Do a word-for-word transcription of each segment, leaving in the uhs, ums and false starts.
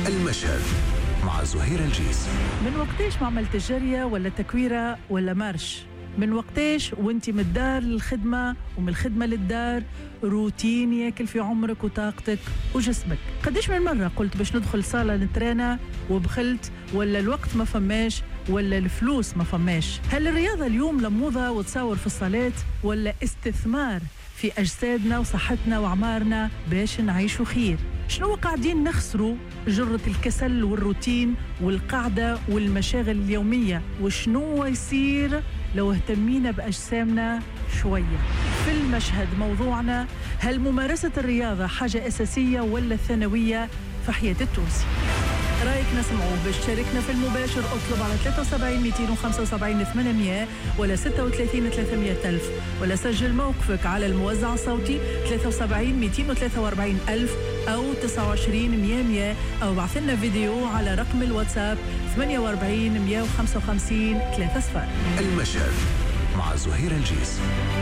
المشهد مع زهير الجيس. من وقتيش ما عملت الجرية ولا تكويرة ولا مارش؟ من وقتيش وانتي من الدار للخدمة ومن الخدمة للدار روتين ياكل في عمرك وطاقتك وجسمك؟ قديش من مرة قلت باش ندخل صالة نترانا وبخلت، ولا الوقت ما فماش، ولا الفلوس ما فماش؟ هل الرياضة اليوم لموضة وتصور في الصالات، ولا استثمار في أجسادنا وصحتنا وعمارنا باش نعيشوا خير؟ شنو قاعدين نخسروا جرة الكسل والروتين والقعدة والمشاغل اليومية؟ وشنو يصير لو اهتمينا بأجسامنا شوية؟ في المشهد موضوعنا: هل ممارسة الرياضة حاجة أساسية ولا ثانوية في حياة التونسي؟ رايك نسمعوه. باش تشاركنا في المباشر اطلب على ثلاثة وسبعين مئتين وخمسة وسبعين ثمانمئة ولا ستة وثلاثين ثلاثمئة ألف، ولا سجل موقفك على الموزع الصوتي ثلاثة وسبعين مئتين وثلاثة وأربعين ألف أو تسعة وعشرين مئة مئة، أو بعث لنا فيديو على رقم الواتساب ثمانية وأربعين مئة وخمسة وخمسين ثلاثة صفر. المشهد مع زهير الجيس.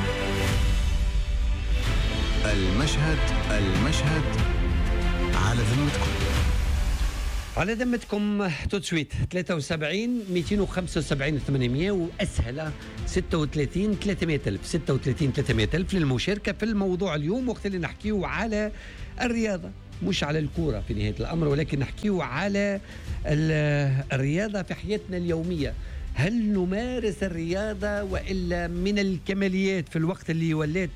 المشهد المشهد على ذمتكم على ذمتكم توتسويت ثلاثة وسبعين مئتين وخمسة وسبعين ثمانمئة، وأسهل ستة وثلاثين ثلاثمئة ألف ستة وثلاثين ثلاثمئة ألف للمشاركة في الموضوع اليوم. وقت اللي نحكيه على الرياضة، مش على الكورة في نهاية الأمر، ولكن نحكيه على الرياضة في حياتنا اليومية. هل نمارس الرياضة وإلا من الكماليات في الوقت اللي ولات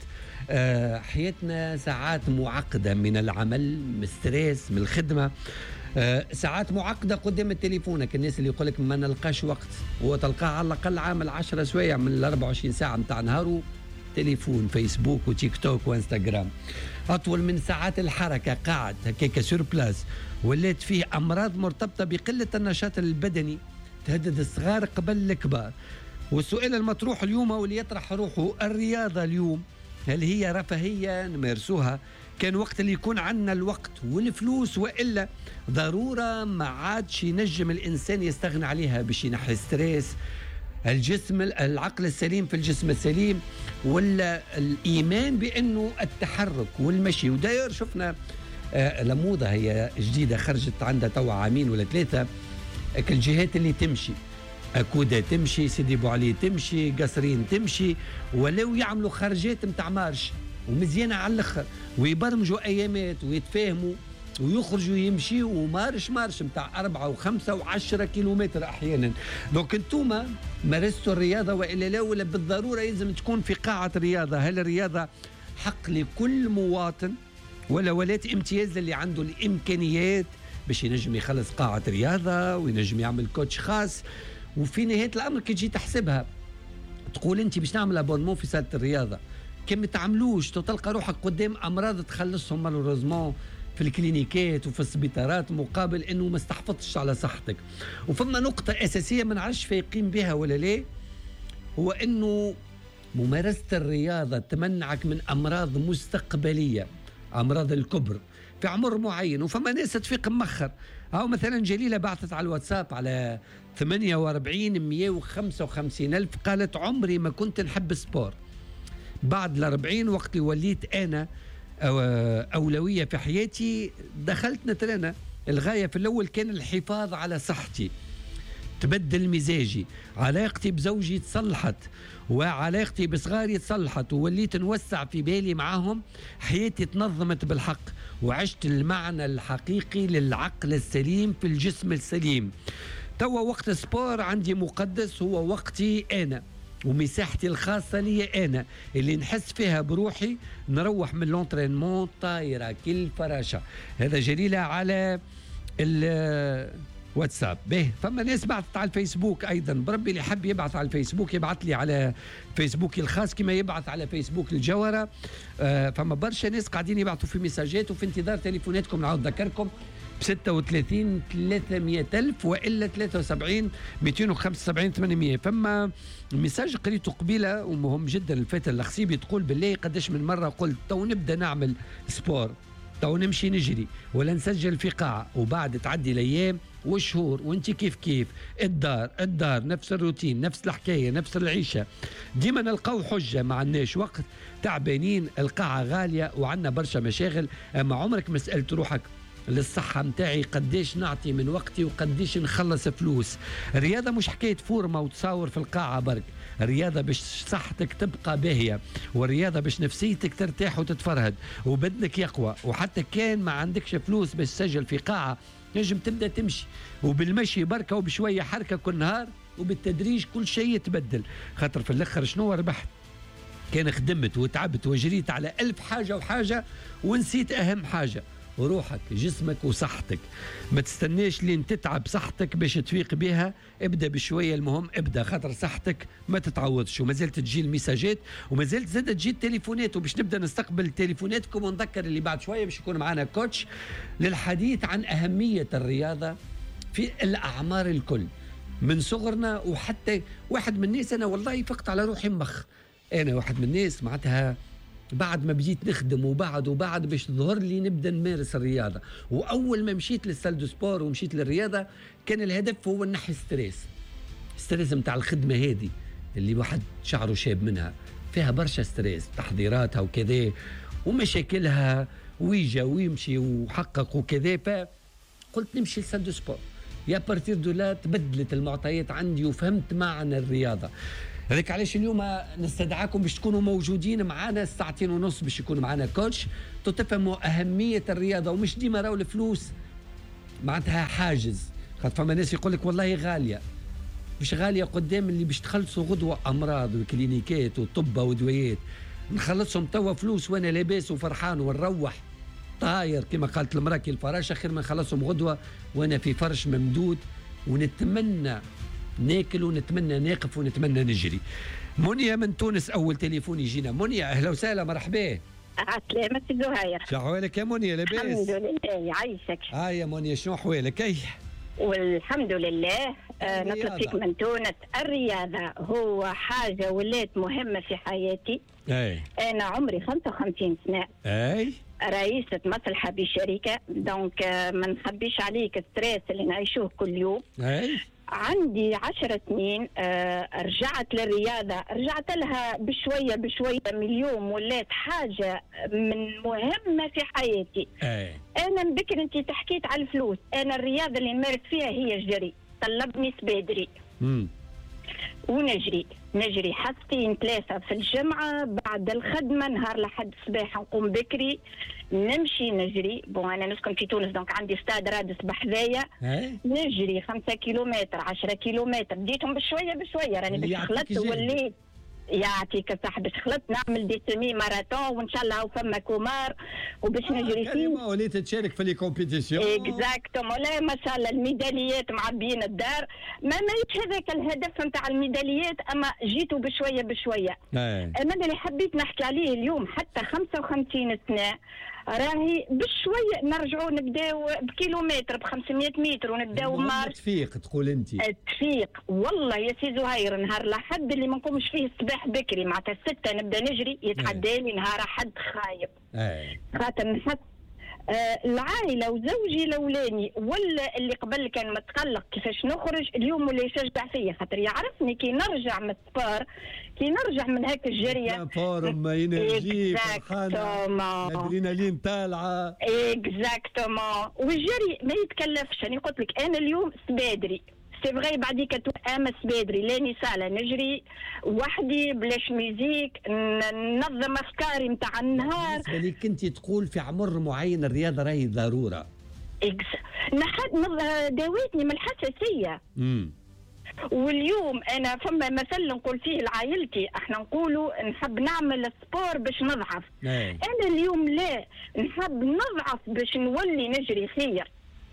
حياتنا ساعات معقدة من العمل، من الستريس، من الخدمة، أه ساعات معقدة قدام تليفونك. الناس اللي يقولك ما نلقاش وقت، وتلقاه على الأقل عامل عشرة سوايع من الأربع وعشرين ساعة متاع نهاره تليفون، فيسبوك وتيك توك وانستغرام، أطول من ساعات الحركة قاعد هكاك سور بلاس. ولات فيه أمراض مرتبطة بقلة النشاط البدني تهدد الصغار قبل الكبار. والسؤال المطروح اليوم واللي يطرح روحه: الرياضة اليوم هل هي رفاهية نمارسوها كان وقت اللي يكون عندنا الوقت والفلوس، وإلا ضرورة ما عادش ينجم الإنسان يستغنى عليها باش ينحي ستريس الجسم العقل السليم في الجسم السليم، ولا الإيمان بأنه التحرك والمشي؟ وداير شفنا آه لموضة هي جديدة خرجت عندها توا عامين ولا ثلاثة، الجهات اللي تمشي أكودة تمشي، سيدي بو علي تمشي، قصرين تمشي، ولو يعملوا خرجات متاع مارش ومزيانة على الأخر، ويبرمجوا أيامات ويتفاهموا ويخرجوا يمشيوا ومارش مارش متاع أربعة وخمسة وعشرة كيلومتر أحيانا. دونك انتوما مارستوا الرياضة وإلا لا، ولا بالضرورة يلزم تكون في قاعة رياضة؟ هل الرياضة حق لكل مواطن، ولا ولات امتياز اللي عنده الإمكانيات باش ينجم يخلص قاعة رياضة وينجم يعمل كوتش خاص؟ وفي نهاية الأمر كي تجي تحسبها تقول أنت باش نعمل أبونمون في صالة الرياضة، كم ما تعملوش تلقى روحك قدام أمراض تخلصهم مالوريزمون في الكلينيكات وفي السبيطارات، مقابل أنه ما استحفظتش على صحتك. وفما نقطة أساسية ما نعرفش فايقين بها ولا ليه، هو أنه ممارسة الرياضة تمنعك من أمراض مستقبلية، أمراض الكبر في عمر معين. وفما ناس تفيق مخر، أو مثلا جليلة بعثت على الواتساب على ثمانية وأربعين مئة وخمسة وخمسين ألف، قالت: عمري ما كنت نحب سبور، بعد الأربعين وقت اللي وليت أنا أولوية في حياتي دخلت نترنى. الغاية في الأول كان الحفاظ على صحتي، تبدل مزاجي، علاقتي بزوجي تصلحت، وعلاقتي بصغاري تصلحت، ووليت نوسع في بالي معهم، حياتي تنظمت بالحق، وعشت المعنى الحقيقي للعقل السليم في الجسم السليم. توا وقت سبور عندي مقدس، هو وقتي أنا ومساحتي الخاصة لي أنا اللي نحس فيها بروحي، نروح من لونترينمون طايرة كل فراشة. هذا جليلة على الواتساب. به فما ناس بعثت على الفيسبوك أيضا، بربي اللي حب يبعث على الفيسبوك يبعث لي على فيسبوكي الخاص كما يبعث على فيسبوك الجوهرة. آه فما برشا ناس قاعدين يبعثوا في مساجات، وفي انتظار تليفوناتكم. نعود ذكركم ستة وثلاثين ثلاثمئة ألف وإلا ثلاثة وسبعين مئتين وخمسة وسبعين ثمانمئة. فما مساج قريته قبيلة ومهم جدا، الفتى الخصيبي تقول: بالله قداش من مرة قلت تو نبدأ نعمل سبور، تو نمشي نجري ولا نسجل في قاعة، وبعد تعدي الأيام والشهور وانت كيف كيف الدار الدار نفس الروتين، نفس الحكاية، نفس العيشة. ديما نلقاو حجة ما عندناش وقت، تعبانين، القاعة غالية، وعندنا برشا مشاغل. أما عمرك ما سألت روحك للصحة متاعي، قديش نعطي من وقتي وقديش نخلص فلوس. الرياضة مش حكاية فورمة وتصور في القاعة برك، الرياضة باش صحتك تبقى باهية، والرياضة باش نفسيتك ترتاح وتتفرهد وبدنك يقوى. وحتى كان ما عندكش فلوس باش تسجل في قاعة نجم تبدأ تمشي، وبالمشي بركة وبشوية حركة كل نهار، وبالتدريج كل شيء يتبدل. خاطر في الآخر شنو ربحت؟ كان خدمت وتعبت وجريت على ألف حاجة وحاجة ونسيت أهم حاجة، روحك، جسمك وصحتك. ما تستناش لين تتعب صحتك باش تفيق بها، ابدا بشويه، المهم ابدا، خاطر صحتك ما تتعوضش. وما زالت تجي المساجات وما زالت زادت تجي التليفونات، وباش نبدا نستقبل تليفوناتكم. ونذكر اللي بعد شويه باش يكون معنا كوتش للحديث عن اهميه الرياضه في الاعمار الكل، من صغرنا وحتى واحد من الناس. انا والله فقت على روحي مخ، انا واحد من الناس معناتها بعد ما بديت نخدم وبعد وبعد باش تظهر لي نبدا نمارس الرياضه. واول ما مشيت للسال دو سبور ومشيت للرياضه كان الهدف هو نحي ستريس، ستريس نتاع الخدمه هذه اللي واحد شعره شاب منها، فيها برشا ستريس، تحضيراتها وكذا ومشاكلها ويجا ويمشي وحقق وكذا. فقلت نمشي للسال دو سبور. يا بارتير دو لا تبدلت المعطيات عندي وفهمت معنى الرياضه. هذاك علاش اليوم نستدعاكم باش تكونوا موجودين معنا ساعتين ونص باش يكون معنا كوتش تفهموا أهمية الرياضة. ومش ديما راهو الفلوس معناتها حاجز، خاطر فما ناس يقول لك والله غالية، مش غالية قدام اللي باش تخلصوا غدوة أمراض وكلينيكات وطب ودويات. نخلصهم توا فلوس وأنا لاباس وفرحان ونروح طاير كما قالت المرأة كي الفراش، خير ما نخلصهم غدوة وأنا في فرش ممدود ونتمنى ناكل ونتمنى ناقف ونتمنى نجري. منيا من تونس أول تليفون يجينا. منيا أهلا وسهلا، مرحبا. عسلامة زهير. شو أحوالك يا منيا؟ لاباس؟ الحمد لله يعيشك. آه يا منيا شنو أحوالك؟ أي والحمد لله. آه نطلب فيك من تونس. الرياضة هو حاجة ولات مهمة في حياتي. أي أنا عمري خمسة وخمسين سنة. أي رئيسة مصلحة بشركة، دونك آه ما نخبيش عليك الستريس اللي نعيشوه كل يوم. أي عندي عشر سنين آه رجعت للرياضة، رجعت لها بشوية بشوية من اليوم ولات حاجة من مهمة في حياتي. أي أنا من بكري أنت تحكيت على الفلوس، أنا الرياضة اللي نمارس فيها هي الجري. طلبني سبادري امم ونجري نجري حصتين ثلاثة في الجمعة، بعد الخدمة نهار لحد الصباح نقوم بكري نمشي نجري. بون أنا نسكن في تونس دونك عندي استاد رادس بحذايا، نجري خمسة كيلومتر عشرة كيلومتر، بديتهم بشوية بشوية راني باش خلطت وليت يعطيك الصحة باش خلطت نعمل دي سيمي ماراثون وان شاء الله وفما كومار وباش آه نجري فيه. ما وليت تشارك في لي كومبيتيسيون. اكزاكتوم، ولا ما شاء الله الميداليات معبيين الدار. ما ماهيش هذاك الهدف نتاع الميداليات، اما جيتوا بشويه بشويه. انا اللي حبيت نحكي عليه اليوم حتى خمسة وخمسين سنة راهي بشويه نرجعوا نبداو بكيلومتر ب خمسمية متر ونبداو مار تفيق. تقول انت تفيق والله يا سي زهير، نهار لحد اللي ما نقومش فيه الصباح بكري معناتها الستة نبدا نجري يتعدى لي نهار حد خايب. خاطر نحس آه العائله وزوجي الاولاني ولا اللي قبل كان متقلق كيفاش نخرج، اليوم ولا يشجع فيا خاطر يعرفني كي نرجع من السبار، كي نرجع من هيك الجريه فورم انرجي فرحانه الادرينالين طالعه. اكزاكتومون، والجري ما يتكلفش. انا قلت لك انا اليوم سبادري سي فغي، بعديك امس بدري لاني ساله نجري وحدي بلاش ميزيك، ننظم افكاري نتاع النهار. بالنسبه لي كنت تقول في عمر معين الرياضه راهي ضروره. اكس نحد داويتني من الحساسيه. امم واليوم انا فما مثل نقول فيه لعائلتي، احنا نقولوا نحب نعمل سبور باش نضعف. أي. انا اليوم لا نحب نضعف باش نولي نجري خير.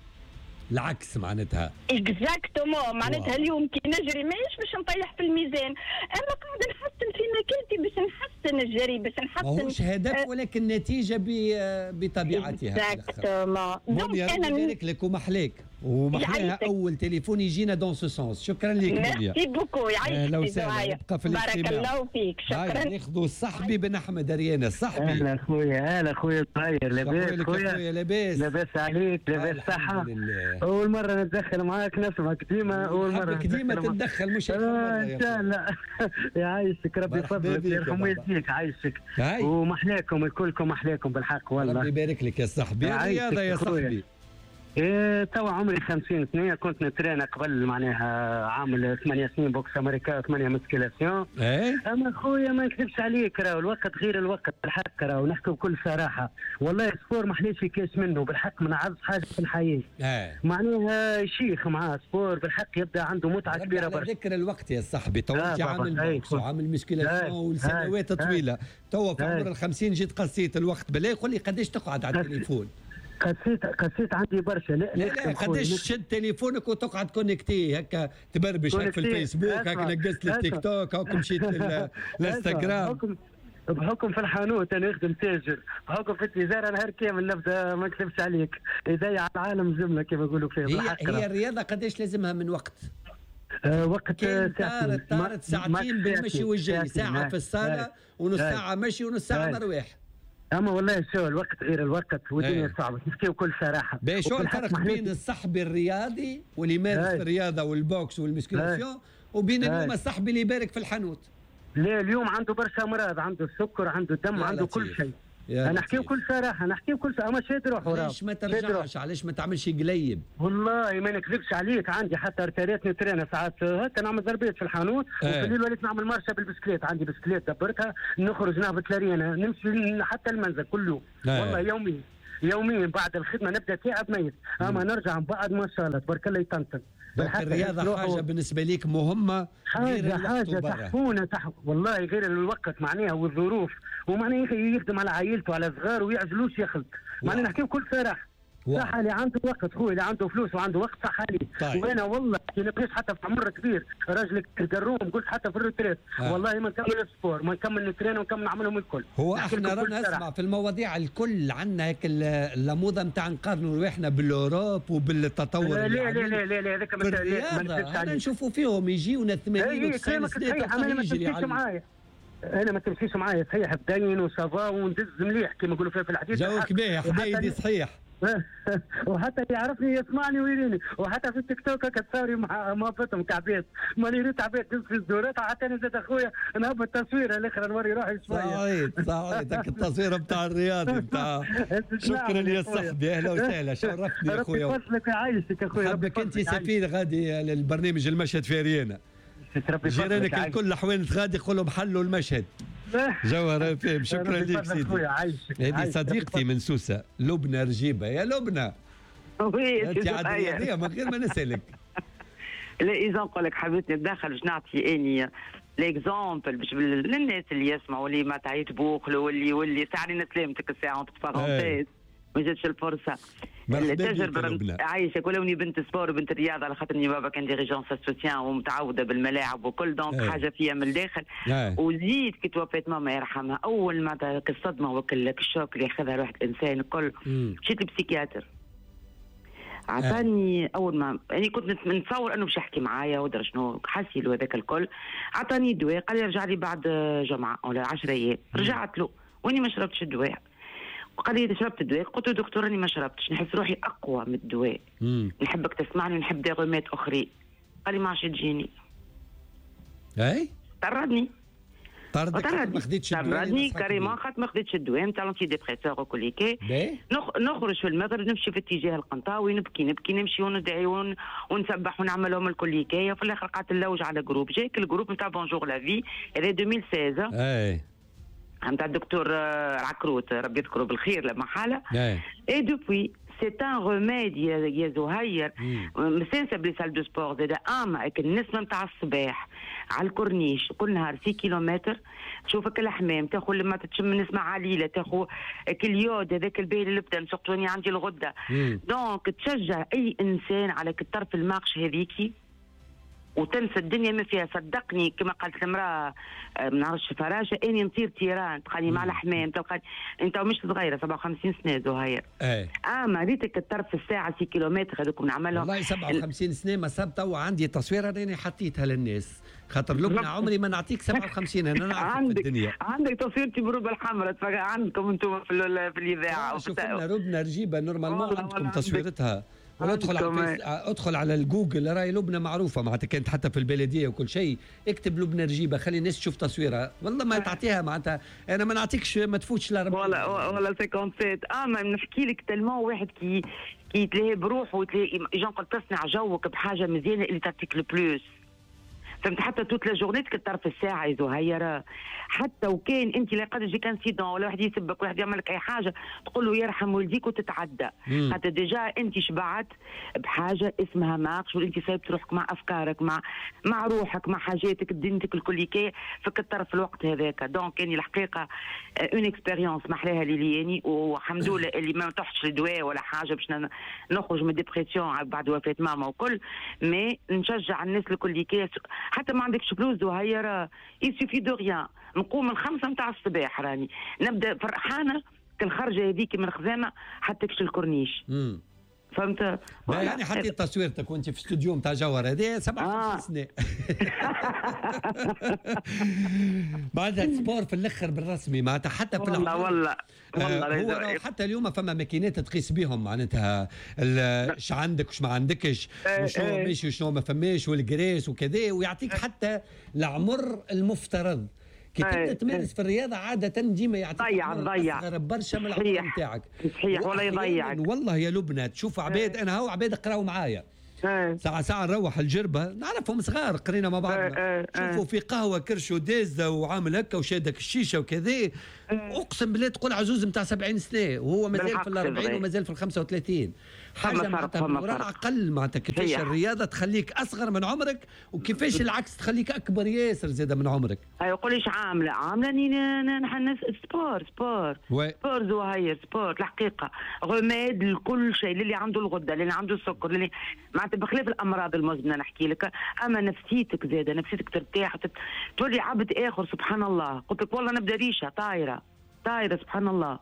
العكس معناتها. اكزاكتومون، معناتها اليوم كي نجري ماهيش باش نطيح في الميزان، اما قاعده نحسن في ماكلتي باش نحسن الجري باش نحسن. ماهوش هدف أه ولكن نتيجه بطبيعتها. اكزاكتومون. دونك انا نبارك لك ومحلاك ومحلاها اول تليفون يجينا دون سو سونس. شكرا لك منيا. ميرسي بوكو، يعيشك زهير. بارك الله فيك. شكرا. ناخذوا صاحبي بن احمد ريانه. صاحبي اهلا خويا. اهلا خويا طاير. لاباس خويا؟ لاباس لاباس عليك؟ لاباس صحه؟ اول مره نتدخل معاك، نسمعك ديما اول مره. ديما تتدخل مش اول مره ان شاء الله. يعيشك ربي يفضلك يرحم والديك. عايشك ومحلاكم الكلكم، محلاكم بالحق والله. ربي يبارك لك يا صاحبي. الرياضه يا صاحبي إيه توا عمري خمسين سنة، كنت نترين قبل معناها عامل ثمانية سنين بوكس امريكا، ثمانية مسكيلاسيون. ايه اما خويا ما نكذبش عليك، راهو الوقت غير الوقت بالحق، راهو نحكي بكل صراحة، والله السبور ما حليش في كاس منه بالحق، من اعز حاجة في الحياة. ايه معناها شيخ معاه سبور بالحق يبدا عنده متعة كبيرة برشا. برشا. ذكر الوقت يا صاحبي، تو آه انت عامل بابا. بوكس وعامل مسكيلاسيون والسنوات طويلة، تو في عمر الخمسين جيت قصيت الوقت، بالله قول لي قداش تقعد على التليفون؟ قسيت قسيت عندي برشا. لا لا لا قداش تشد تليفونك وتقعد كونكتي هكا تبربش هكا في الفيسبوك، هكا نقصت للتيك توك، هكا مشيت للانستغرام. بحكم في الحانوت انا نخدم تاجر، بحكم في التجاره نهار كامل نبدا ما نكذبش عليك، يضيع العالم جمله كما يقولوا فيها. هي هي الرياضه قداش لازمها من وقت؟ آه وقت ساعتين طارت ساعتين بالمشي والجري، ساعه في الصاله ونص ساعه مشي ونص ساعه مروح. اما والله شو الوقت غير الوقت والدنيا صعبه، نحكي بكل صراحه. شو الفرق بين الصحبي الرياضي واللي يمارس الرياضه والبوكس والمسكيلاسيون وبين اليوم الصحبي اللي يبارك في الحانوت؟ لا اليوم عنده برشا امراض، عنده السكر، عنده الدم، عنده كل شيء. انا نحكي بكل صراحه، نحكي بكل صراحه، اما شاد روحه. علاش ما ترجعش؟ علاش ما تعملش قليب؟ والله ما نكذبش عليك، عندي حتى رتاريت نترينا ساعات هكا نعمل ضربات في الحانوت، وفي الليل وليت نعمل مرشة بالبسكليت، عندي بسكليت دبرتها، نخرج نهبط لارينا، نمشي حتى المنزل كل يوم. والله يوميا يوميا بعد الخدمه نبدا تعب ميت، اما نرجع من بعد ما شاء الله تبارك الله يتنطن. الرياضه حاجه بالنسبه ليك مهمه، حاجه حاجه تحفونه تح... والله غير الوقت معناها والظروف، ومعناها يخدم على عائلته على صغار ويعجلوش يخلط، معناها نحكي بكل صراحه. صح اللي عنده وقت خويا، اللي عنده فلوس وعنده وقت صح عليه. طيب. وانا والله كي نبقيش حتى في عمر كبير راجل كروم قلت حتى في الريتريت آه. والله ما نكمل السبور، ما نكمل نترين ونكمل نعملهم الكل. هو احنا رانا نسمع في المواضيع الكل عندنا هيك اللموضه نتاع نقارنوا رواحنا بالاوروب وبالتطور. لا لا لا لا لا هذاك ما انا نشوفوا فيهم يجيونا ثمانين وتسعين سنه ما تمشيش معايا. انا ما تمشيش معايا صحيح، بدين وصافا وندز مليح كما يقولوا فيها في الحديث. جوك باهي حدايدي صحيح. وحتى يعرفني يسمعني ويريني، وحتى في التيك توك كتصوري مع مهبطهم كعبيد، ماني ريت عبيد في الدورات، حتى انا زاد اخويا نهبط تصويره الاخر نوري روحي شويه. صحيت صحيت التصوير بتاع الرياضي بتاع. شكرا يا صاحبي، اهلا وسهلا، شرفتني يا اخويا. ربي يفضلك ويعيشك اخويا. حبك انت سفير غادي للبرنامج المشهد في ريانا. جيرانك الكل حوين غادي يقولوا محلوا المشهد. جوهر فهم. شكرا لك سيدي. هذه صديقتي من سوسه لبنى رجيبه. يا لبنى انت عاد من غير ما نسالك. لا اذا نقول لك حبيت نتدخل باش نعطي اني ليكزومبل باش للناس اللي يسمعوا اللي ما تعيط بوخلوا واللي واللي ساعه سلامتك الساعه اونت بارونتيز ما جاتش الفرصه. التجربه عايشه ولوني بنت سبور وبنت الرياضه، على خاطر بابا كان ديريجون سوسيان ومتعوده بالملاعب وكل، دونك حاجه فيها من الداخل. وزيد كي توفيت ماما يرحمها، اول ما الصدمه وكل الشوك اللي ياخذها الواحد الانسان الكل، مشيت لبسيكياتر عطاني اول ما يعني كنت نتصور انه باش يحكي معايا ودرا شنو حاسيل وهذاك الكل، عطاني دواء قال لي رجع لي بعد جمعه ولا عشرة ايام. رجعت له واني ما شربتش الدواء، وقال لي شربت الدواء، قلت له دكتور راني ما شربتش، نحس روحي اقوى من الدواء، نحبك تسمعني ونحب دي غومات اخرين. قال لي ما عادش تجيني. اي طردني طردك ما خديتش الدواء؟ طردني كاريمون خاطر ما خديتش الدواء نتاع لونتي ديبريسور وكليكي. نخرج في المغرب نمشي في اتجاه القنطاوي، نبكي نبكي نمشي وندعي ونسبح ونعمل لهم الكليكيه، وفي الاخر قعدت نلوج على جروب، جاك الجروب نتاع بونجور لا في هذا ألفين وستة عشر. اي نتاع الدكتور العكروت ربي يذكره بالخير لما حاله. اي دوبوي سي ان روميد يا زهير مسنسب لي سال دو سبور زاد اما النسمه نتاع الصباح على الكورنيش كل نهار ستة كيلومتر، تشوفك الحمام تاخذ لما تشم نسمه عليله، تاخذ اليود هذاك الباهي للبدن سورتو اني عندي الغده. دونك تشجع اي انسان على كتر الماقش هذيكي وتنسى الدنيا ما فيها. صدقني كما قالت المراه ما نعرفش فراشه، اني نطير تيران تلقاني مع الحمام، تلقاني انت مش صغيره سبعة وخمسين سنه زهير. ايه اما ريتك الطرف في الساعه ستة كيلومتر هذوك نعملهم. والله سبعة وخمسين سنه ما صاب توا عندي تصويره راني حطيتها للناس، خاطر لبنى عمري ما نعطيك سبعة وخمسين انا نعرف في الدنيا. عندك تصويرتي بالربه الحمراء عندكم انتم في, في الاذاعه. شوف لنا لبنى رجيبه نورمالمون عندكم تصويرتها ولا ادخل على ادخل على الجوجل، راي لبنى معروفه معناتها، كانت حتى في البلديه وكل شيء، اكتب لبنى رجيبه خلي الناس تشوف تصويرها، والله ما تعطيها معناتها، انا ما نعطيكش ما تفوتش لا ولا ولا خمسة وستين. اه ما نحكي لك تلمون واحد كي كي تلاقي بروحه وتلاقي جون تصنع جوك بحاجه مزيانه اللي تعطيك البلوس، فهمت؟ حتى توت لا جورني تكثر في الساعه يا زهيره، حتى وكان انت لا قد يجيك انسيدون ولا واحد يسبك واحد يعمل لك اي حاجه تقول له يرحم والديك وتتعدى، حتى ديجا انت شبعت بحاجه اسمها ماكش، وانت سايبت روحك مع افكارك مع مع روحك مع حاجاتك دنيتك الكليكيه، فكثر في الوقت هذاك. دونك يعني الحقيقه اون اكسبيريونس محلاها ليلياني، والحمد لله اللي ما تحتش الدواء ولا حاجه باش نخرج من الديبرسيون بعد وفاه ماما وكل، مي نشجع الناس الكليكيه حتى ما عندكش فلوس زهيره يسوفي دو ريان، نقوم من خمسة متاع الصباح راني نبدا فرحانه كالخرجه هذيك من خزامه حتى كش الكورنيش. امم فهمت؟ يعني حطيت تصويرتك وانت في استوديو نتاع جوهر هذه سبع آه. سنين بعدها سبور في الاخر بالرسمي معناتها حتى في والله والله والله آه هو حتى اليوم فما ماكينات تقيس بهم معناتها ايش عندك وش ما عندكش وشنو ماشي وشنو ما فماش والجريس وكذا، ويعطيك حتى العمر المفترض كي تبدا تمارس في الرياضه عاده ديما يعطيك ضيع ضيع اصغر برشا من العمر نتاعك. صحيح ولا يضيعك والله يا لبنى تشوف عباد، انا هو عباد قراو معايا ساعة ساعة نروح الجربة نعرفهم صغار قرينا مع بعضنا، شوفوا في قهوة كرش ودازة وعامل هكا وشادك الشيشة وكذا، أقسم بالله تقول عجوز متاع سبعين سنة وهو مازال في الأربعين ومازال في الخمسة وثلاثين، حاجة معناتها مرة أقل معناتها كيفاش الرياضة تخليك أصغر من عمرك وكيفاش العكس تخليك أكبر ياسر زيادة من عمرك. أيوة قوليش عاملة عاملة نحن سبور سبور سبور زهير سبور الحقيقة غماد لكل شيء، للي عنده الغدة للي عنده السكر للي معناتها بخلاف الأمراض المزمنة نحكي لك، أما نفسيتك زادة نفسيتك ترتاح وتت... تولي عبد آخر سبحان الله. قلت لك والله نبدأ ريشة طايرة طايرة سبحان الله.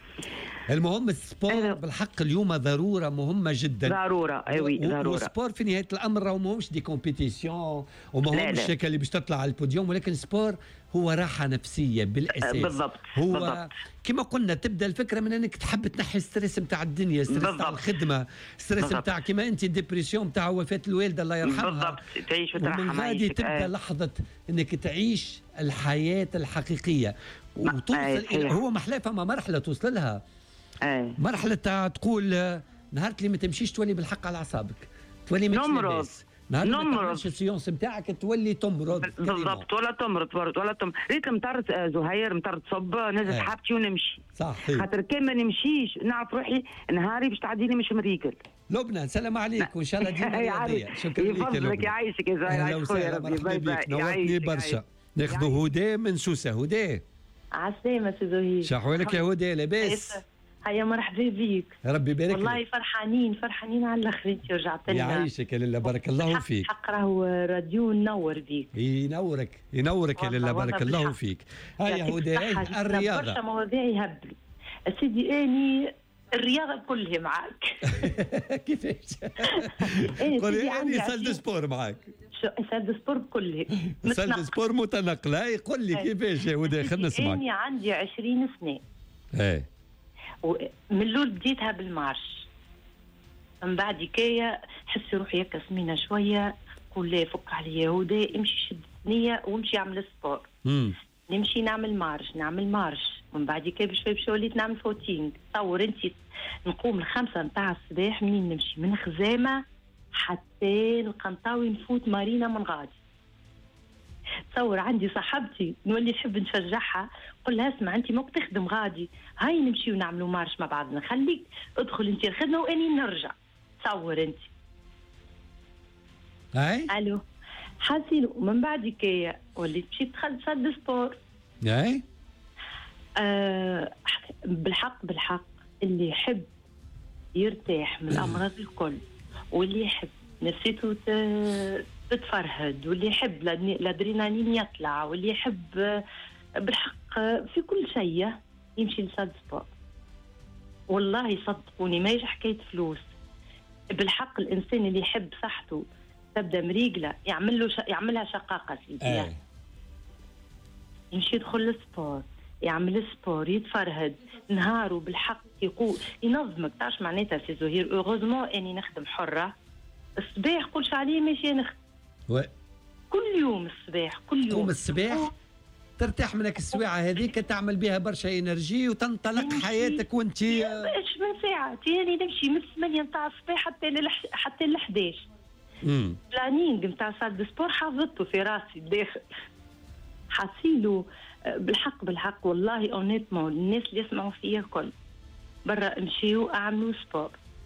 المهم السبور أيوة. بالحق اليوم ضروره مهمه جدا، ضروره ايوي ضروره، والسبور في نهايه الامر راهو ماهوش دي كومبيتيسيون وماهوش هكا اللي باش تطلع على البوديوم، ولكن السبور هو راحه نفسيه بالاساس. بالضبط هو بالضبط. كما قلنا تبدا الفكره من انك تحب تنحي الستريس نتاع الدنيا، ستريس نتاع الخدمه، ستريس نتاع كما انت الديبرسيون نتاع وفاه الوالده الله يرحمها، بالضبط تعيش وترحم، ومن غادي تبدا لحظه انك تعيش الحياه الحقيقيه وتوصل الى هو محلاه فما مرحله توصل لها أي. مرحلة تقول نهار اللي ما تمشيش تولي بالحق على أعصابك، تولي ما نمرض نهار ما تعملش السيونس نتاعك تولي تمرض بالضبط، ولا تمرض ولا تمرض. ريت مطرت زهير مطرت صب نزل حبتي ونمشي صحيح، خاطر كان ما نمشيش نعرف روحي نهاري باش تعديني مش مريقل. لبنى سلام عليك وان شاء الله ديما رياضيه. شكرا لك يا لبنى، يعيشك يا زهير، اهلا وسهلا مرحبا بك، نورتني برشا. ناخذوا هدى من سوسه. هدى عسلامة سي زهير، شحوالك يا هدى لاباس؟ هيا مرحبا بك، ربي يبارك والله لك. فرحانين فرحانين على الاخر انت رجعت لنا، يعيشك يا لله بارك الله فيك. حق راهو راديو نور بيك، ينورك ينورك يا لله بارك الله فيك. هيا هدى الرياضه برشا مواضيع يهبلوا سيدي، اني الرياضه كلها معاك. كيفاش؟ قولي اني سال دو سبور معاك، سال دو سبور كلها، سال دو سبور متنقله. يقول لي كيفاش يا هدى خلينا نسمعك. اني عندي عشرين سنه ايه، ومن الاول بديتها بالمارش، من بعد كايا حسي روحي هكا سمينه شويه، قول لا فك عليا هدى امشي شد ثنيه وامشي اعمل سبور. امم نمشي نعمل مارش نعمل مارش من بعد كي بشوي بشوي وليت نعمل فوتينغ. تصور انت نقوم الخمسة نتاع الصباح منين نمشي من خزامة حتى القنطاوي نفوت مارينا من غادي. تصور عندي صاحبتي نولي نحب نشجعها، قل لها اسمع انت موك تخدم غادي، هاي نمشي ونعملوا مارش مع بعضنا، خليك ادخل انت الخدمة واني نرجع. تصور انت اي الو حاسين. ومن بعد كي وليت مشيت دخلت صد سبور. اي آه بالحق بالحق اللي يحب يرتاح من الامراض الكل، واللي يحب نفسيته تتفرهد، واللي يحب الادرينالين يطلع، واللي يحب بالحق في كل شيء يمشي لصد سبور. والله صدقوني ما يجي حكايه فلوس، بالحق الانسان اللي يحب صحته تبدا مريقله يعمل له ش... يعملها شقاقه سيدي، أي. يمشي يدخل للسبور يعمل سبور يتفرهد نهاره بالحق يقول ينظمك. تعرف معناتها سي زهير اوغوزمون اني نخدم حره الصباح قولش عليه ماشي نخدم و... كل يوم الصباح كل يوم يوم الصباح ترتاح منك السواعه هذيك تعمل بها برشا انرجي وتنطلق حياتك وانت ايش من ساعه تاني نمشي من ثمانية نتاع الصباح حتى للح... حتى ل إحدى عشر. امم بلانينغ نتاع صال دو سبور حافظته في راسي داخل حاسيلو بالحق بالحق والله اونيتمون الناس اللي يسمعوا فيا الكل برا امشيو اعملوا سبور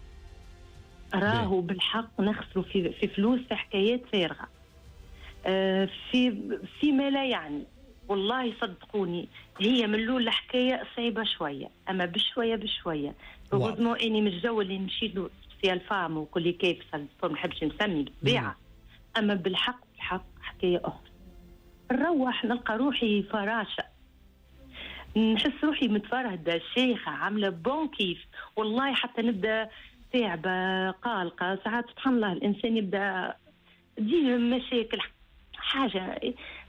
راهو بالحق نخسروا في في فلوس في حكايات فارغه آه في فيما لا يعني. والله صدقوني هي من الاول الحكايه صعيبه شويه اما بشويه بشويه رغم اني مش جو اللي نمشي له في الفام وكل كيف ما نحبش نسمي بالطبيعه اما بالحق بالحق حكايه اخرى. نروح نلقى روحي فراشه نحس روحي متفرهده شيخه عامله بون كيف والله حتى نبدا تعبه قلقه ساعات سبحان الله الانسان يبدا تجيه مشاكل حاجه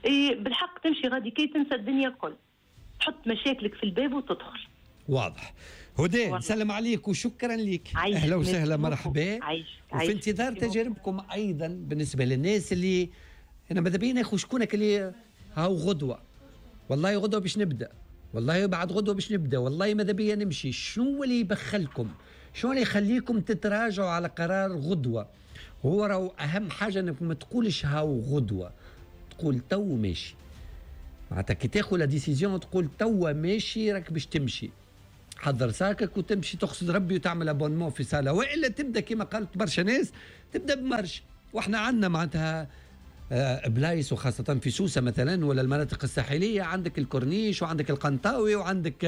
بالحق تمشي غادي كي تنسى الدنيا الكل تحط مشاكلك في الباب وتدخل. واضح. هدى نسلم عليك وشكرا لك. اهلا وسهلا مرحبا. وفي انتظار تجاربكم ايضا بالنسبه للناس اللي انا ماذا بينا يا اخو شكونك اللي هاو غدوه والله غدوه باش نبدا والله بعد غدوه باش نبدا والله ماذا بيا نمشي. شنو اللي يبخلكم؟ شنو اللي يخليكم تتراجعوا على قرار غدوه؟ هو راهو اهم حاجه انك ما تقولش هاو غدوه تقول تو ماشي معناتها كي تاخذ لا ديسيزيون تقول تو ماشي راك باش تمشي حضر ساكك وتمشي تقصد ربي وتعمل ابونمون في صاله والا تبدا كما قالت برشا ناس تبدا بمرش. واحنا عندنا معناتها آه بلايص وخاصه في سوسه مثلا ولا المناطق الساحليه عندك الكورنيش وعندك القنطاوي وعندك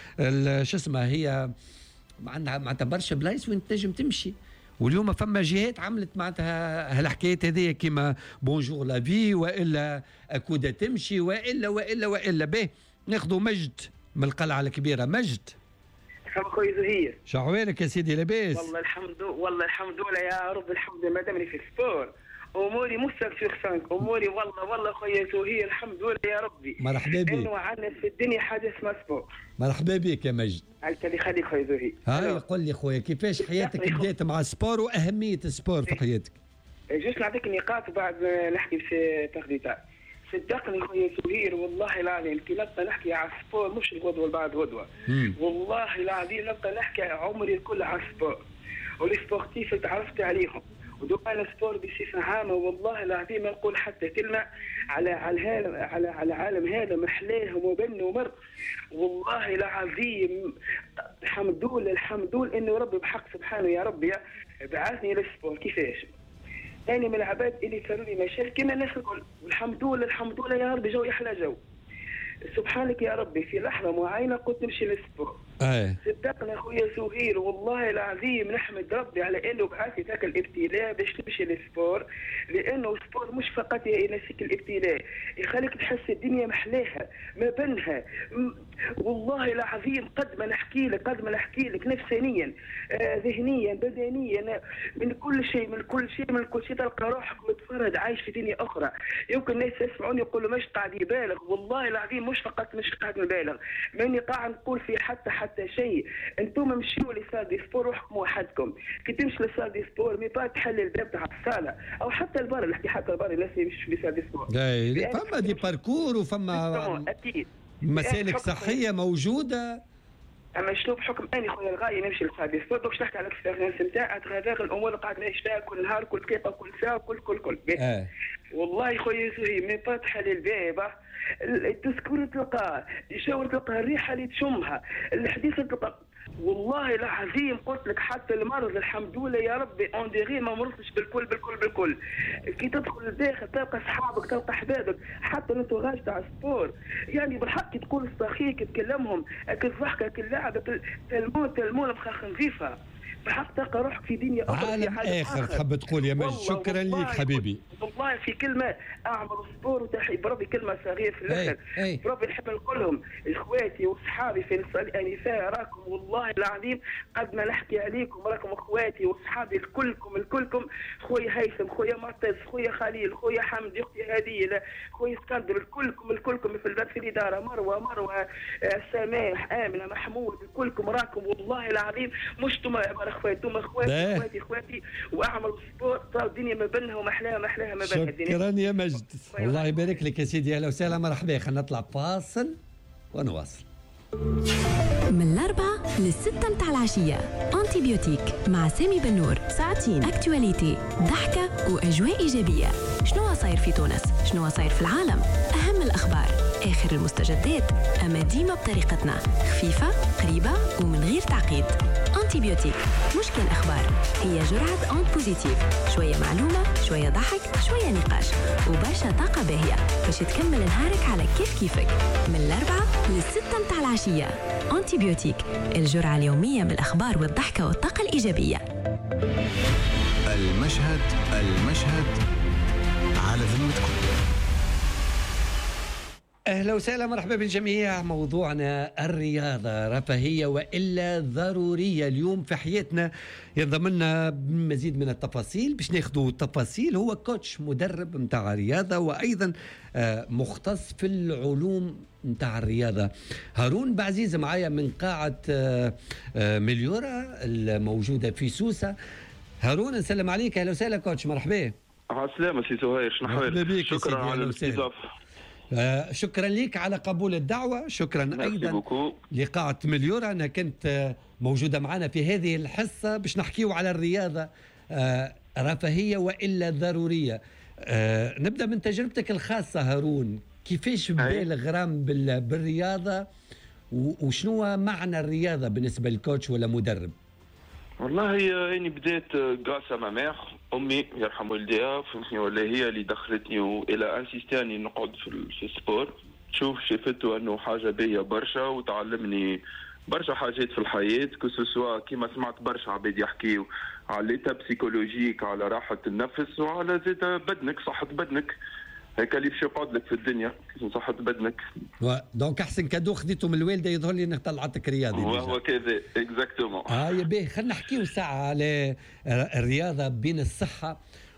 آه شو اسمها هي عندها معناتها برشا بلايص وين تنجم تمشي. واليوم فما جهات عملت معناتها هالحكايات هذيا كيما بونجور لا في والا اكودا تمشي والا والا والا به. ناخذوا مجد من القلعه الكبيره. مجد مرحبا خويا زهير. شعوالك يا سيدي لاباس؟ والله الحمد لله والله الحمد لله يا رب الحمد لله مادامني في السبور اموري مو سانك سور سانك اموري والله والله خويا زهير الحمد لله يا ربي. مرحبا بك. انه عندنا في الدنيا حاجه اسمها سبور. مرحبا بك يا مجد. الله يخليك خويا زهير. هاي قول لي خويا كيفاش حياتك بدات مع السبور واهميه السبور في حياتك؟ جوست نعطيك نقاط وبعد نحكي في تغذيتها. صدقني خويا زهير والله العظيم كي نبقى نحكي على السبور مش الغدوه بعد غدوه والله العظيم نبقى نحكي عمري الكل على السبور والسبورتيف اللي تعرفت عليهم ودوما السبور بصفه عامه والله العظيم نقول حتى كلمه على على العالم على على العالم هذا محلاه ومبن ومر والله العظيم الحمد لله الحمد لله انه ربي بحق سبحانه يا ربي بعثني للسبور. كيفاش؟ أنا من العباد اللي صاروا لي مشاكل كما الناس الكل والحمد لله الحمد لله يا ربي جو يحلى جو سبحانك يا ربي في لحظة معينة قلت نمشي للسبور. أيه. صدقنا خويا زهير والله العظيم نحمد ربي على انه بعثي ذاك الابتلاء باش تمشي للسبور لانه السبور مش فقط ينسيك الابتلاء يخليك تحس الدنيا محلاها ما بينها والله العظيم قد ما نحكي لك قد ما نحكي لك نفسانيا آه ذهنيا بدنيا من كل شيء من كل شيء من كل شيء تلقى روحك متفرد عايش في دنيا اخرى. يمكن الناس يسمعوني يقولوا مش قاعد يبالغ والله العظيم مش فقط مش قاعد نبالغ ماني قاعد نقول في حتى حتى شيء. انتم مشيوا لصال دي سبور روحكم وحدكم كي تمشي لصال دي سبور مي با تحل الباب تاع الصاله او حتى البر نحكي حتى البر الناس يمشوا لصال دي سبور فما دي باركور وفما اكيد مسالك صحيه موجوده. اما شنو بحكم اني خويا الغايه نمشي لصال دي سبور باش نحكي على الاكسبيرينس نتاعي اتغادر الامور اللي قاعد نعيش فيها كل نهار كل دقيقه كل ساعه كل كل كل آه. والله خويا زهير مي با تحل الباب التذكير تلقاه يشاور تلقى الريحه اللي تشمها الحديث تلقى والله العظيم قلت لك حتى المرض الحمد لله يا ربي اون ديغي ما مرضتش بالكل بالكل بالكل. كي تدخل الداخل تلقى اصحابك تلقى احبابك حتى الانتوراج تاع السبور يعني بالحق تقول صاخيك تكلمهم اك الضحكه اك اللعبه تلمون تلمون بخاخ نظيفه بحق تلقى روحك في دنيا اخرى. عالم اخر تحب تقول يا مجد. شكرا ليك حبيبي. والله في كلمه اعمل سبور وتحي بربي كلمه صغيره في الاخر. بربي نحب نقول لهم اخواتي واصحابي في الانفاء راكم والله العظيم قد ما نحكي عليكم راكم اخواتي واصحابي الكلكم الكلكم. خويا هيثم، خويا معتز، خويا خليل، خويا حمدي، اختي هديه، خويا اسكندر، الكلكم الكلكم في البلد في الاداره، مروه مروه سماح امنه محمود، الكلكم راكم والله العظيم مش انتم اخواتي، انتم اخواتي اخواتي اخواتي واعمل سبور صار الدنيا ما بينهم احلاها ما احلاها ما بينها الدنيا. شكرا يا مجد. الله يبارك لك يا سيدي. اهلا وسهلا مرحبا. خلينا نطلع فاصل ونواصل. من الأربعة للستة متاع العشية أنتي بيوتيك مع سامي بنور. ساعتين أكتواليتي، ضحكة وأجواء إيجابية. شنو صاير في تونس؟ شنو صاير في العالم؟ أهم الأخبار، آخر المستجدات، أما ديما بطريقتنا خفيفة قريبة ومن غير تعقيد. أنتي بيوتيك مش كان أخبار، هي جرعة أنت بوزيتيف، شوية معلومة، شوية ضحك، شوية نقاش وبرشا طاقة باهية باش تكمل نهارك على كيف كيفك. من الأربعة للستة متاع العشية أنتي بيوتيك، الجرعة اليومية بالأخبار والضحكة والطاقة الإيجابية. المشهد المشهد على ذمتكم. أهلا وسهلا مرحبا بالجميع. موضوعنا الرياضة رفاهية وإلا ضرورية اليوم في حياتنا. ينضم لنا بمزيد من التفاصيل باش ناخذوا تفاصيل. هو كوتش مدرب متاع رياضة وأيضا مختص في العلوم متاع الرياضة. هارون بعزيز معايا من قاعة مليورا الموجودة في سوسة. هارون نسلم عليك. أهلا وسهلا كوتش. مرحبا. عسلامة سي سهير. شنو حوالك؟ شكرا على الاستضافة. آه شكرا لك على قبول الدعوة. شكرا أيضا لقاعة مليورا أنا كنت آه موجودة معنا في هذه الحصة باش نحكيو على الرياضة آه رفاهية وإلا ضرورية. آه نبدأ من تجربتك الخاصة هارون. كيفاش بالغ غرام بالرياضة وشنو معنى الرياضة بالنسبة للكوتش ولا مدرب؟ والله يعني بديت غاسا ما مير امي يرحم والديها فهمتني، ولا هي اللي دخلتني والى انسيستي اني نقعد في, في السبور. تشوف شفتوا انه حاجه باهيه برشا وتعلمني برشا حاجات في الحياه، كو كيما سمعت برشا عباد يحكيوا على ليتا بسيكولوجيك، على راحه النفس وعلى زيد بدنك، صحه بدنك. هيك اللي باش يقعد لك في الدنيا صحة بدنك. دونك احسن كادو خذيته من الوالده يظهر لي انك طلعتك رياضي. وهو كذا اكزاكتومون. اه يا باهي خلينا نحكيو ساعه على الرياضه بين الصحه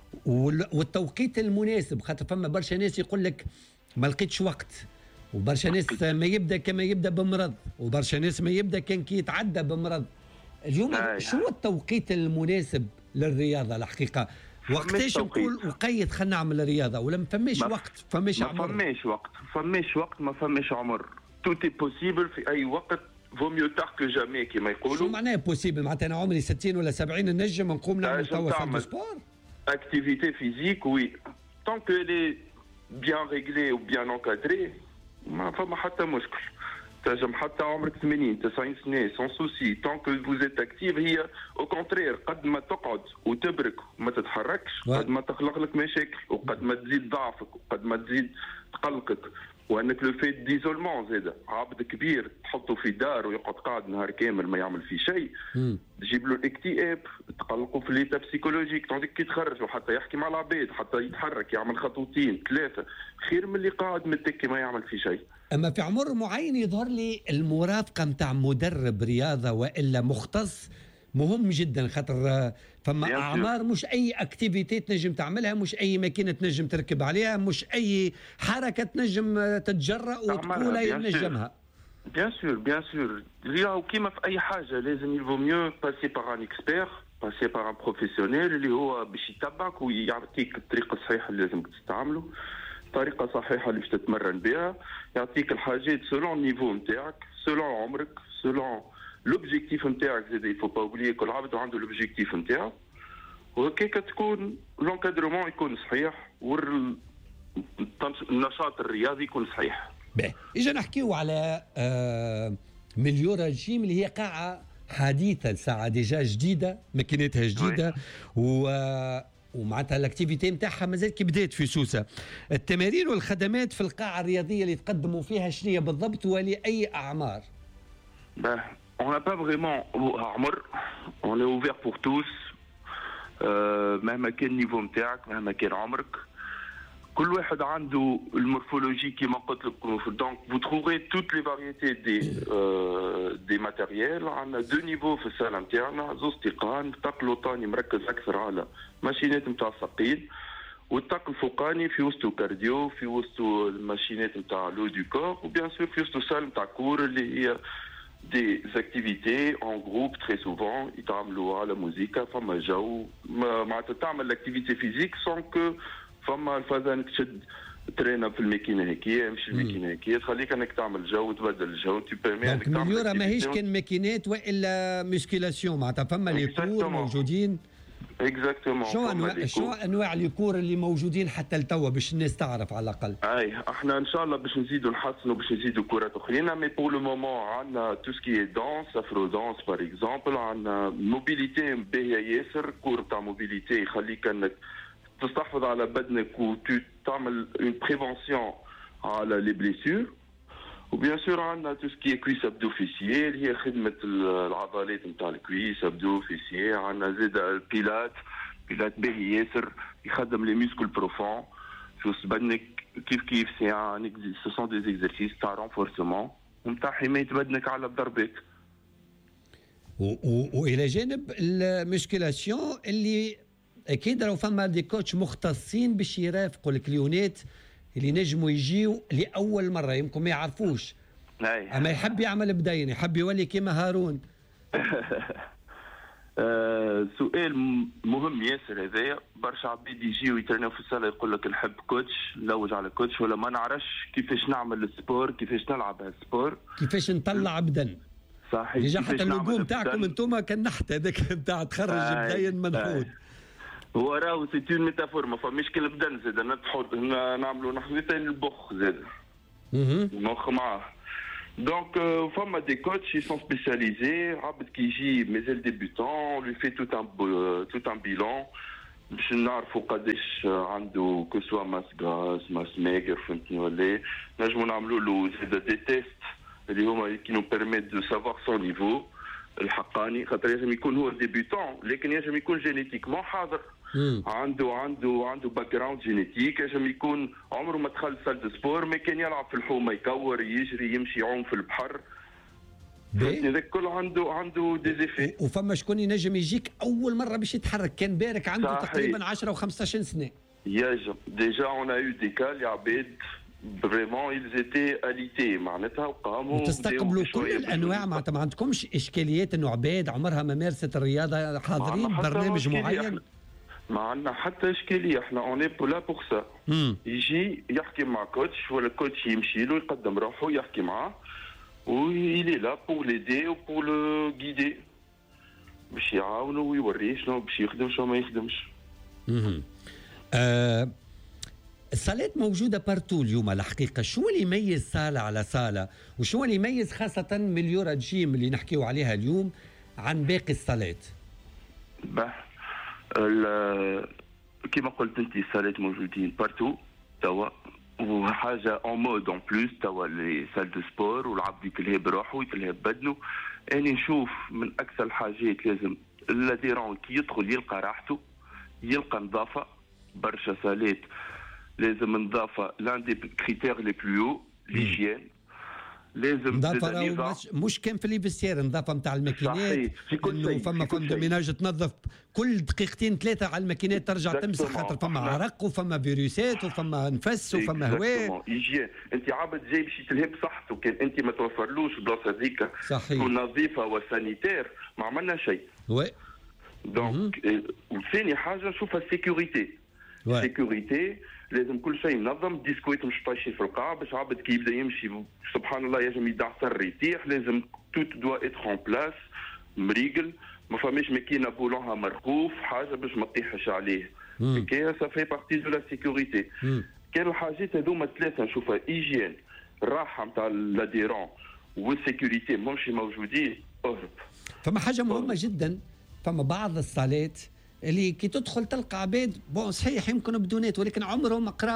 والتوقيت المناسب، خاطر فما برشا ناس يقول لك ما لقيتش وقت، وبرشا ناس ما يبدا كما يبدا بمرض، وبرشا ناس ما يبدا كان كي يتعدى بمرض. اليوم آه شو هو التوقيت المناسب للرياضه الحقيقه؟ وقتاش نقول وقيت خلينا نعمل رياضه ولا ما فماش وقت؟ فماش عمر. ما فماش وقت، فماش وقت، ما فماش عمر. توتي بوسيبل في اي وقت. فو ميو تار كو جامي كيما يقولوا. شو معناه بوسيبل؟ معناتها انا عمري ستين ولا سبعين نجم نقوم نعمل توا سال سبور؟ اكتيفيتي فيزيك وي طون كو لي بيان ريغلي و بيان انكادري ما فما حتى مشكل. تنجم حتى عمرك ثمانين تسعين سنه سون سوسي طون كو فوزيت اكتيف. هي او كونترير قد ما تقعد وتبرك وما تتحركش قد ما تخلق لك مشاكل وقد ما تزيد ضعفك وقد ما تزيد تقلقك. وانك لو فيت ديزولمون زيد عبد كبير تحطه في دار ويقعد قاعد نهار كامل ما يعمل في شيء تجيب له الاكتئاب، تقلقه في ليتا بسيكولوجيك. تونك كي تخرج وحتى يحكي مع العباد حتى يتحرك يعمل خطوتين ثلاثه خير من اللي قاعد متكي ما يعمل في شيء. اما في عمر معين يظهر لي المرافقه نتاع مدرب رياضه والا مختص مهم جدا، خاطر فما اعمار مش اي اكتيفيتي تنجم تعملها، مش اي ماكينه تنجم تركب عليها، مش اي حركه تنجم تتجرأ وتقولها ينجمها. بيان سور بيان سور. اليوم كيما في اي حاجه لازم يلفو ميو باسي بار ان اكسبير، باسي بار ان بروفيسيونيل اللي هو باش يتبعك ويعطيك الطريقه الصحيحه اللي لازم تستعمله، طريقه صحيحه اللي باش تتمرن بها، يعطيك الحاجات سولون النيفو نتاعك، سولون عمرك، سولون لوبجيكتيف نتاعك. زاد يفو با اوبليي كل عبد عنده لوبجيكتيف نتاعو، وهكاك تكون لونكادرومون يكون صحيح والنشاط الرياضي يكون صحيح. باهي اجا نحكيو على آه مليورا جيم اللي هي قاعه حديثه، ساعه ديجا جديده، ماكينتها جديده و ومعناتها الاكتيفيتي نتاعها مازال كي بدات في سوسه. التمارين والخدمات في القاعه الرياضيه اللي تقدموا فيها شنو بالضبط ولاي اعمار؟ باه on n'a pas vraiment عمر, on est ouvert pour tous. مهما كان النيفو نتاعك مهما كان عمرك كل واحد عنده المورفولوجي كيما قلت لك. دونك vous trouverez toutes les variétés des euh, des matériels. عندنا دو نيفو في الساله نتاعنا, زوز تيقان, طاق لوطاني مركز اكثر على ماشينات نتاع الثقيل, والطاق الفوقاني في وسطو كارديو, في وسطو الماشينات نتاع لو دو كور, وبيان سور في وسطو سال نتاع كور اللي هي des activités en groupe très souvent. يتعاملوا على موسيقى, فما جو معناتها تعمل l'activité physique sans que فما الفازان تشد ترينا في الماكينه هيك مش الماكينه هيك, تخليك انك تعمل جو وتبدل الجو. تي بيرمي انك تعمل مليورة ماهيش كان ماكينات والا ميسكيلاسيون, معناتها فما لي كور موجودين. اكزاكتومون. شو انواع شو انواع الكور اللي موجودين حتى لتوا باش الناس تعرف على الاقل؟ اي احنا ان شاء الله باش نزيدوا نحسنوا باش نزيدوا كورات اخرين. مي بور لو مومون عندنا تو سكي دانس, افرو دانس بار اكزومبل, عندنا موبيليتي باهيه ياسر, كور تاع موبيليتي يخليك انك تستحفظ على بدنك وتعمل اون بريفونسيون على لي بليسيور. وبيان سور عندنا تو سكي كويس ابدو فيسيي اللي هي خدمه العضلات نتاع الكويس ابدو فيسيي. عندنا زيد البيلات, بيلات باهي ياسر يخدم لي ميسكول بروفون في وسط بدنك كيف كيف. سي ان سو سون دي زيكزرسيس تاع رونفورسمون ونتاع حمايه بدنك على الضربات. والى جانب الميسكيلاسيون اللي اكيد لو فما دي كوتش مختصين باش يرافقوا الكليونات اللي نجموا يجيو لاول مره, يمكن ما يعرفوش اما يحب يعمل بدين, يحب يولي كيما هارون. آه سؤال مهم ياسر هذايا. برشا عباد يجيو يترناو في الصاله يقول لك نحب كوتش, نلوج على كوتش, ولا ما نعرفش كيفاش نعمل السبور, كيفاش نلعب هالسبور, كيفاش نطلع بدن. صحيح. ديجا حتى اللوجو نتاعكم انتم كان نحت هذاك نتاع تخرج بدين منحوت. هو راهو سي اون ميتافور, ما فماش كل بدن زاد نتحط نعملوا نحويتين البخ زاد المخ معاه. دونك فما دي كوتش سون سبيسياليزي. عبد كي يجي مازال ديبيوتون لو في توت ان توت ان بيلون باش نعرفوا قداش عنده كو سوا ماس غاز ماس ميغر, فهمتني ولا. نجموا نعملوا له زاد دي تيست اللي هما كي نو بيرميت دو سافوار سون نيفو الحقاني, خاطر لازم يكون هو ديبيوتون لكن يجب يكون جينيتيكمون حاضر. مم. عنده عنده عنده باك جراوند جينيتيك, يجب يكون عمره ما دخل سال دو سبور, ما كان يلعب في الحومه, يكور يجري يمشي يعوم في البحر. هذاك كل عنده عنده ديزيفي. وفما شكون ينجم يجيك اول مره باش يتحرك كان بارك عنده صحيح. تقريبا عشرة وخمسطاش سنه. يجب ديجا اون ا يو دي كال يا عباد فريمون ils étaient alités معناتها وقاموا تستقبلوا كل الانواع. معناتها ما عندكمش اشكاليات انه عباد عمرها ما مارست الرياضه حاضرين برنامج معين؟ ما عندنا حتى اشكاليه. احنا اوني بو لا بور سا. يجي يحكي مع كوتش ولا كوتش يمشي له يقدم روحه يحكي معاه ويلي لا بور ليدي و بور لو غيدي باش يعاونوا ويوريه شنو باش يخدم شنو ما يخدمش. اها الصالات موجوده بارتو اليوم الحقيقه. شو اللي يميز صاله على صاله وشو اللي يميز خاصه مليورة جيم اللي نحكيو عليها اليوم عن باقي الصالات؟ باه كما قلت انت الصالات موجودين بارتو توا وحاجه اون مود اون بلوس توا لي سال دو سبور والعبد يتلهى بروحه ويتلهى ببدنه. اني نشوف من اكثر الحاجات لازم الاديرون كي يدخل يلقى راحته يلقى نظافه. برشا صالات لازم نظافه لان دي كريتير لي بلو ليجيان. لازم نظافه مش, مش كان في ليفيستير نظافه نتاع الماكينات انه فما فما ميناج تنظف كل دقيقتين ثلاثه على الماكينات ترجع تمسح خاطر فما عرق وفما فيروسات وفما نفس وفما هواء. يجي انت عبد جاي باش يتلهى بصحته كان انت ما توفرلوش بلاصه هذيك تكون نظيفه وسانيتير ما عملنا شيء. وي دونك وثاني حاجه نشوفها السيكوريتي. السيكوريتي لازم كل شيء منظم. ديسكويت مش طايشين في القاع باش عبد كي يبدا يمشي سبحان الله يجم يدعسر يطيح. لازم توت دوا اتر اون بلاس مريقل. ما فماش ماكينه بولونها مرخوف حاجه باش ما تطيحش عليه. كي سا في بارتي دو لا سيكوريتي. كان الحاجات هذوما ثلاثه نشوفها ايجيان الراحه نتاع لاديرون والسيكوريتي ماهمش موجودين اهرب. فما حاجه مهمه جدا. فما بعض الصالات اللي كي تدخل تلقى عباد بون صحيح يمكن بدونات ولكن عمرهم ما قراو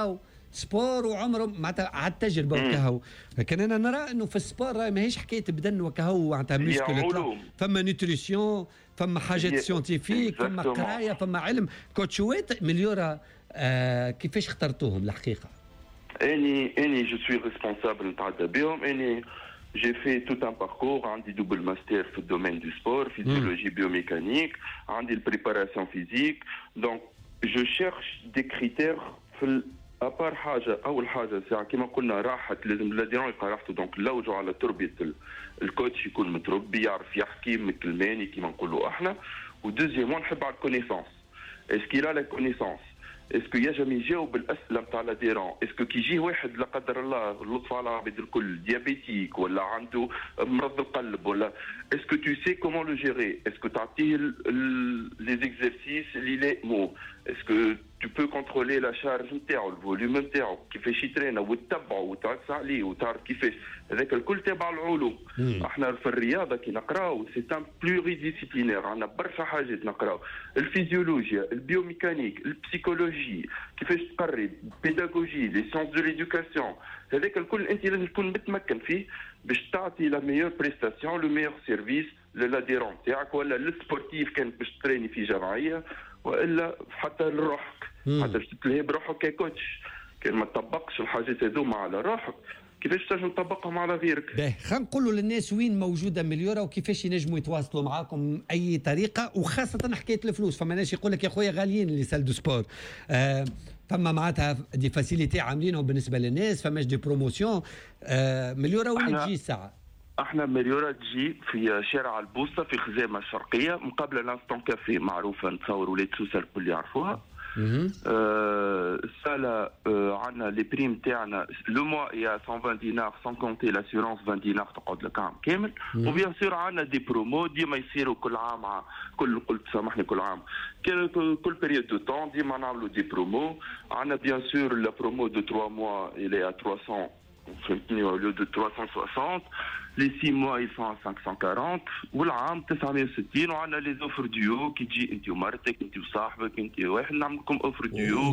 سبور وعمره معناتها على التجربه وكهو. لكن انا نرى انه في السبور ماهيش حكايه بدن وكهو معناتها ميسكول، فما نيوتريسيون، فما حاجات سيونتيفيك، فما قرايه، فما علم. كوتشوات مليوره آه كيفاش اخترتوهم الحقيقه؟ اني اني جو سوي ريسبونسابل نتعدى بهم. اني j'ai fait tout un parcours, عندي double master في الدومين du sport, physiologie biomécanique, عندي البريباراسيون فيزيك. دونك جو شيرش دي كريتير في ابار حاجه. اول حاجه ساعه كما قلنا راحه، لازم الاديرون يلقى راحته. دونك نلوجوا على تربيه الكوتش، يكون متربي يعرف يحكي مكلماني كما نقولوا احنا. ودوزيامون نحب على الكونيسونس، اسكي لا لا كونيسونس، اسكو يجم يجاوب الاسئله نتاع الاديرون. اسكو كي يجي واحد لا قدر الله اللطف على العباد الكل ديابيتيك ولا عنده مرض القلب ولا اسكو تو سي كومون لو جيري، اسكو تعطيه لي زيكزارسيس اللي يلائمو، اسكو tu peux contrôler la charge نتاعو، الفوليوم نتاعو، كيفاش يترينا وتتبعه وتعكس عليه وتعرف كيفاش. هذاك الكل تابع العلوم. احنا في الرياضه كي نقراو سي ان بلوري ديسيبلينير، عندنا برشا حاجات نقراو، الفيزيولوجيا، البيوميكانيك، البسيكولوجي، كيفاش تقري، بيداغوجي، لي سيونس دو ليدوكاسيون. هذاك الكل انت لازم تكون متمكن فيه باش تعطي لا ميور بريستاسيون، لو ميور سيرفيس للاديرون تاعك ولا للسبورتيف كان باش تريني في جمعيه، والا حتى لروحك، حتى باش تتلهي بروحك ككوتش. كان ما تطبقش الحاجات هذوما على روحك كيفاش تنجم تطبقهم على غيرك؟ باهي خلينا نقولوا للناس وين موجوده مليوره وكيفاش ينجموا يتواصلوا معاكم اي طريقه، وخاصه حكايه الفلوس. فما ناس يقول لك يا خويا غاليين اللي سال دو سبور، آه فما معناتها دي فاسيليتي عاملينهم بالنسبه للناس، فماش دي بروموسيون. آه مليوره وين تجي الساعه؟ احنا مليوره تجي في شارع البوسطه في خزامه الشرقيه مقابل لانستون كافي، معروفه نتصور ولاد سوسه الكل يعرفوها. آه السالة آه عندنا لي بريم تاعنا لو موا يا مئتين وعشرين دينار سون كونتي لاسيورونس عشرين دينار تقعد لك عام كامل. وبيان سور عندنا دي برومو ديما يصيروا كل عام، كل قلت سامحني كل عام كل كل بيريود دو طون ديما نعملوا دي برومو. عندنا بيان سور لا برومو دو ثلاثة موا الى ثلاثمية فهمتني، au lieu de trois cent soixante. Les six mois ils sont à cinq cent quarante والعام تسعمية وستين. وعندنا لي زوفر ديو كي تجي انت ومرتك انت وصاحبك انت واحد نعمل لكم اوفر ديو